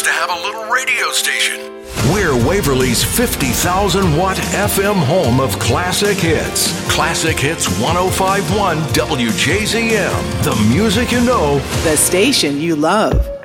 to have a little radio station. We're Waverly's 50,000-watt FM home of classic hits. Classic Hits 105.1 WJZM. The music you know. The station you love.